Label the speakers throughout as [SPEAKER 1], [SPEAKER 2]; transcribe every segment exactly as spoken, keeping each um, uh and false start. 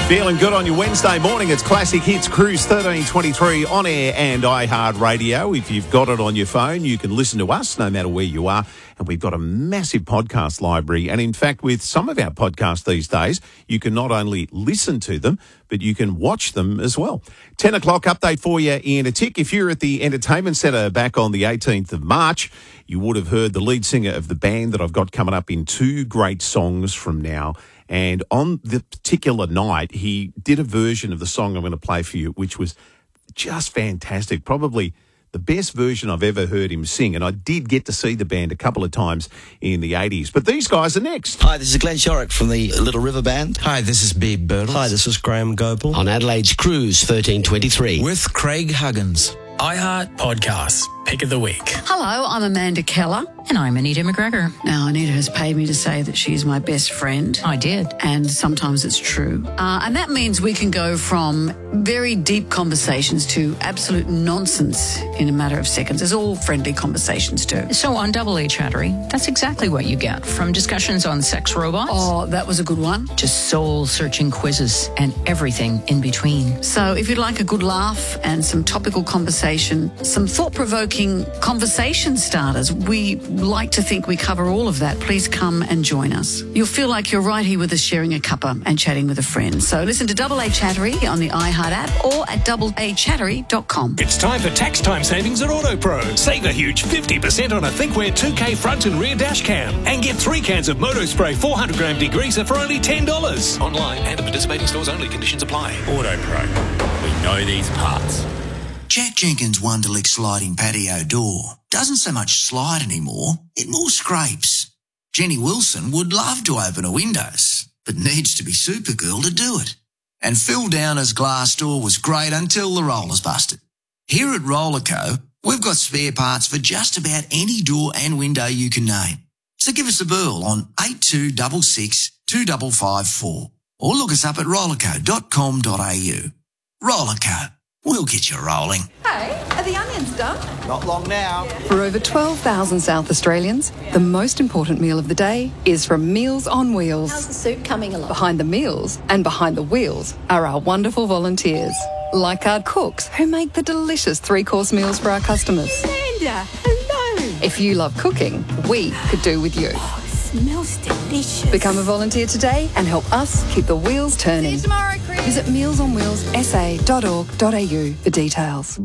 [SPEAKER 1] Feeling good on your Wednesday morning. It's Classic Hits Cruise thirteen twenty-three on air and iHeartRadio. If you've got it on your phone, you can listen to us no matter where you are. And we've got a massive podcast library. And in fact, with some of our podcasts these days, you can not only listen to them, but you can watch them as well. ten o'clock update for you in a tick. If you're at the Entertainment Centre back on the eighteenth of March, you would have heard the lead singer of the band that I've got coming up in two great songs from now. And on the particular night, he did a version of the song I'm going to play for you, which was just fantastic. Probably the best version I've ever heard him sing. And I did get to see the band a couple of times in the eighties. But these guys are next.
[SPEAKER 2] Hi, this is Glenn Shorrock from the Little River Band.
[SPEAKER 3] Hi, this is Beeb Birtles.
[SPEAKER 4] Hi, this is Graham Gopal.
[SPEAKER 5] On Adelaide's Cruise thirteen twenty-three.
[SPEAKER 3] With Craig Huggins.
[SPEAKER 6] iHeart Podcasts, Pick of the Week.
[SPEAKER 7] Hello, I'm Amanda Keller.
[SPEAKER 8] And I'm Anita McGregor.
[SPEAKER 7] Now, Anita has paid me to say that she's my best friend.
[SPEAKER 8] I did.
[SPEAKER 7] And sometimes it's true. Uh, and that means we can go from very deep conversations to absolute nonsense in a matter of seconds, as all friendly conversations do.
[SPEAKER 8] So on Double A Chattery, that's exactly what you get. From discussions on sex robots.
[SPEAKER 7] Oh, that was a good one.
[SPEAKER 8] To soul-searching quizzes and everything in between.
[SPEAKER 7] So if you'd like a good laugh and some topical conversation, some thought-provoking conversation starters, we like to think we cover all of that. Please come and join us. You'll feel like you're right here with us sharing a cuppa and chatting with a friend. So listen to Double A Chattery on the iHeart app or at double a chattery dot com.
[SPEAKER 6] It's time for tax time savings at AutoPro. Save a huge fifty percent on a ThinkWare two K front and rear dash cam. And get three cans of Motospray four hundred gram degreaser for only ten dollars. Online and at participating stores only. Conditions apply. AutoPro. We know these parts.
[SPEAKER 9] Jack Jenkins' Wonderlick sliding patio door doesn't so much slide anymore, it more scrapes. Jenny Wilson would love to open her windows, but needs to be Supergirl to do it. And Phil Downer's glass door was great until the rollers busted. Here at Rollerco, we've got spare parts for just about any door and window you can name. So give us a burl on eight two six six, two five five four or look us up at rollerco dot com dot a u. Rollerco. We'll get you rolling.
[SPEAKER 10] Hey, are the onions done?
[SPEAKER 9] Not long now.
[SPEAKER 10] For over twelve thousand South Australians, the most important meal of the day is from Meals on Wheels.
[SPEAKER 11] How's the soup coming along?
[SPEAKER 10] Behind the meals and behind the wheels are our wonderful volunteers, like our cooks who make the delicious three-course meals for our customers.
[SPEAKER 11] Amanda, hello.
[SPEAKER 10] If you love cooking, we could do with you.
[SPEAKER 11] Oh, it smells delicious.
[SPEAKER 10] Become a volunteer today and help us keep the wheels turning.
[SPEAKER 11] See you tomorrow, Chris.
[SPEAKER 10] Visit meals on wheels s a dot org dot a u for details.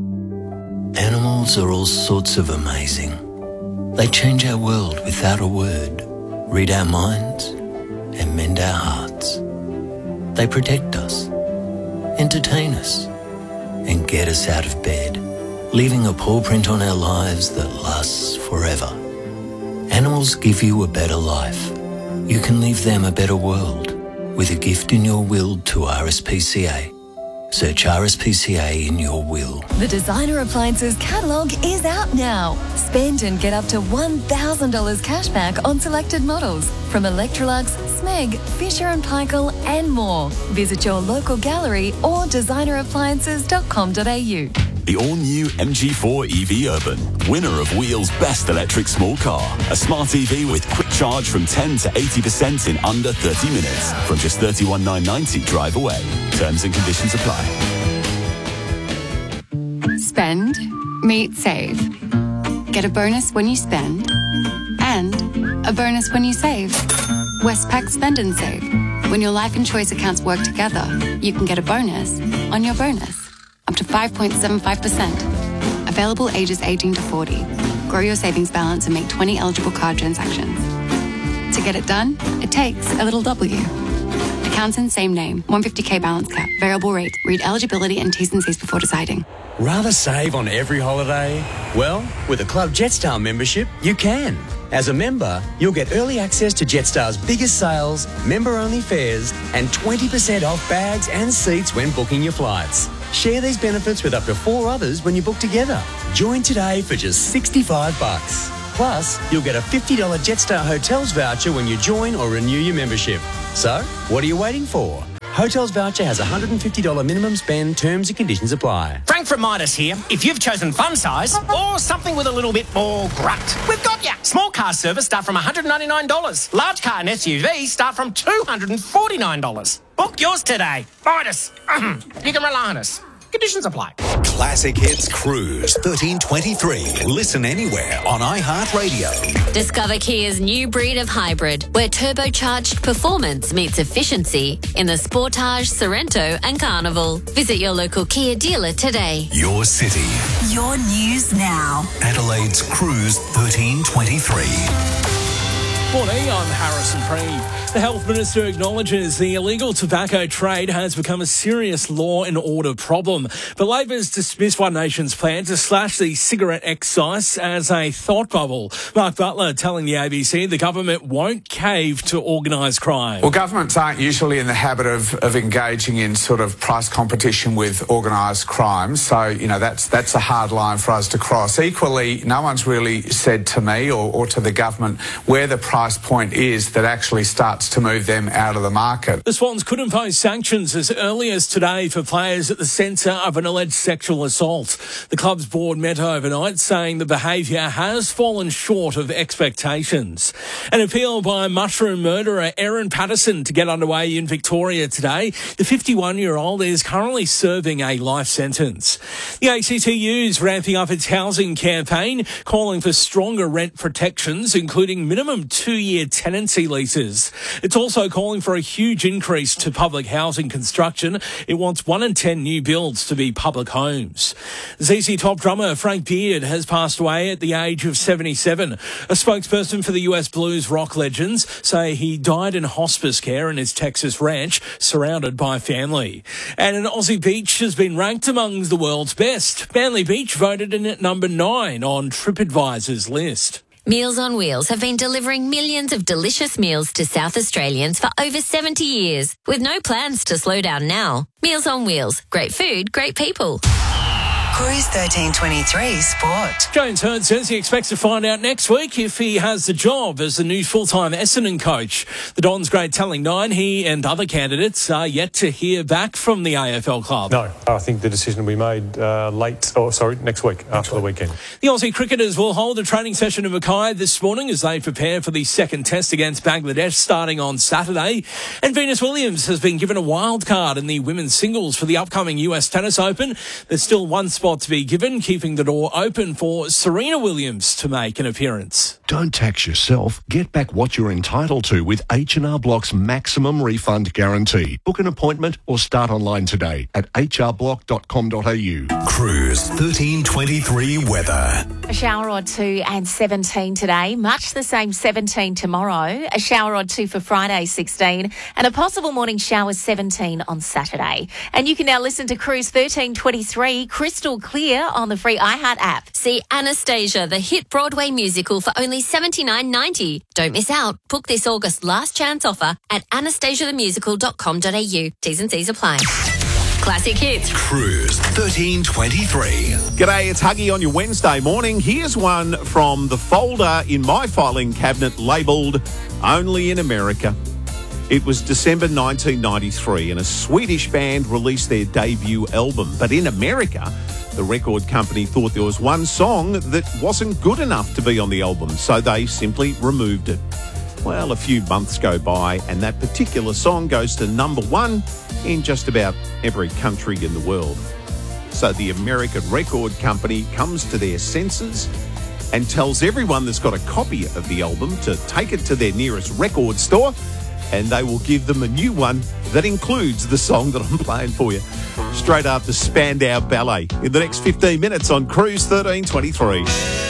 [SPEAKER 12] Animals are all sorts of amazing. They change our world without a word, read our minds, and mend our hearts. They protect us, entertain us, and get us out of bed, leaving a paw print on our lives that lasts forever. Animals give you a better life. You can leave them a better world with a gift in your will to R S P C A. Search R S P C A in your will.
[SPEAKER 13] The Designer Appliances catalogue is out now. Spend and get up to one thousand dollars cash back on selected models from Electrolux, Smeg, Fisher and Paykel and more. Visit your local gallery or designer appliances dot com dot a u.
[SPEAKER 14] The all-new M G four E V Urban, winner of Wheel's Best Electric Small Car. A smart E V with quick charge from ten to eighty percent in under thirty minutes. From just thirty-one thousand nine hundred ninety drive away. Terms and conditions apply.
[SPEAKER 15] Spend, meet, save. Get a bonus when you spend and a bonus when you save. Westpac Spend and Save. When your life and choice accounts work together, you can get a bonus on your bonus. Up to five point seven five percent. Available ages eighteen to forty. Grow your savings balance and make twenty eligible card transactions. To get it done, it takes a little W. Accounts in same name, one hundred fifty thousand balance cap, variable rate. Read eligibility and T's and C's before deciding.
[SPEAKER 16] Rather save on every holiday? Well, with a Club Jetstar membership, you can. As a member, you'll get early access to Jetstar's biggest sales, member-only fares, and twenty percent off bags and seats when booking your flights. Share these benefits with up to four others when you book together. Join today for just sixty-five bucks. Plus, you'll get a fifty dollars Jetstar Hotels voucher when you join or renew your membership. So, what are you waiting for? Hotels voucher has a one hundred fifty dollars minimum spend. Terms and conditions apply.
[SPEAKER 17] Frank from Midas here. If you've chosen fun size or something with a little bit more grunt, we've got you. Small car service start from one hundred ninety-nine dollars. Large car and S U V start from two hundred forty-nine dollars. Book yours today. Midas. You can rely on us. Conditions apply.
[SPEAKER 6] Classic Hits Cruise thirteen twenty-three. Listen anywhere on iHeartRadio.
[SPEAKER 4] Discover Kia's new breed of hybrid, where turbocharged performance meets efficiency in the Sportage, Sorento and Carnival. Visit your local Kia dealer today.
[SPEAKER 6] Your city.
[SPEAKER 18] Your news now.
[SPEAKER 6] Adelaide's Cruise thirteen twenty-three.
[SPEAKER 19] Morning, I'm Harrison Preeve. The Health Minister acknowledges the illegal tobacco trade has become a serious law and order problem. But Labor's dismissed One Nation's plan to slash the cigarette excise as a thought bubble. Mark Butler telling the A B C the government won't cave to organised crime.
[SPEAKER 20] Well, governments aren't usually in the habit of, of engaging in sort of price competition with organised crime. So, you know, that's that's a hard line for us to cross. Equally, no one's really said to me or, or to the government where the price price point is that actually starts to move them out of the market.
[SPEAKER 19] The Swans could impose sanctions as early as today for players at the centre of an alleged sexual assault. The club's board met overnight saying the behaviour has fallen short of expectations. An appeal by mushroom murderer Erin Patterson to get underway in Victoria today. The fifty-one-year-old is currently serving a life sentence. The A C T U's ramping up its housing campaign, calling for stronger rent protections, including minimum two-year tenancy leases. It's also calling for a huge increase to public housing construction. It wants one in ten new builds to be public homes. Z Z Top drummer Frank Beard has passed away at the age of seventy-seven. A spokesperson for the U S blues rock legends say he died in hospice care in his Texas ranch, surrounded by family. And an Aussie beach has been ranked among the world's best. Manly Beach voted in at number nine on TripAdvisor's list.
[SPEAKER 4] Meals on Wheels have been delivering millions of delicious meals to South Australians for over seventy years, with no plans to slow down now. Meals on Wheels. Great food, great people.
[SPEAKER 18] Cruise thirteen twenty-three Sport.
[SPEAKER 19] James Hird says he expects to find out next week if he has the job as the new full-time Essendon coach. The Don's grade telling Nine he and other candidates are yet to hear back from the A F L club.
[SPEAKER 21] No, I think the decision will be made uh, late, or sorry, next week, after the weekend.
[SPEAKER 19] The Aussie cricketers will hold a training session in Mackay this morning as they prepare for the second test against Bangladesh starting on Saturday. And Venus Williams has been given a wild card in the women's singles for the upcoming U S Tennis Open. There's still one spot to be given, keeping the door open for Serena Williams to make an appearance.
[SPEAKER 22] Don't tax yourself. Get back what you're entitled to with H and R Block's maximum refund guarantee. Book an appointment or start online today at h r block dot com dot a u.
[SPEAKER 6] Cruise thirteen twenty-three weather.
[SPEAKER 23] A shower or two and seventeen today, much the same seventeen tomorrow. A shower or two for Friday, sixteen, and a possible morning shower, seventeen on Saturday. And you can now listen to Cruise thirteen twenty-three crystal clear on the free iHeart app.
[SPEAKER 4] See Anastasia, the hit Broadway musical, for only seventy-nine ninety. Don't miss out. Book this August last chance offer at anastasia the musical dot com dot a u. T's and C's apply. Classic Hits.
[SPEAKER 6] Cruise thirteen twenty-three.
[SPEAKER 1] G'day, it's Huggy on your Wednesday morning. Here's one from the folder in my filing cabinet labelled Only in America. It was December nineteen ninety-three and a Swedish band released their debut album. But in America, the record company thought there was one song that wasn't good enough to be on the album, so they simply removed it. Well, a few months go by and that particular song goes to number one in just about every country in the world. So the American record company comes to their senses and tells everyone that's got a copy of the album to take it to their nearest record store, and they will give them a new one that includes the song that I'm playing for you. Straight after Spandau Ballet in the next fifteen minutes on Cruise thirteen twenty-three.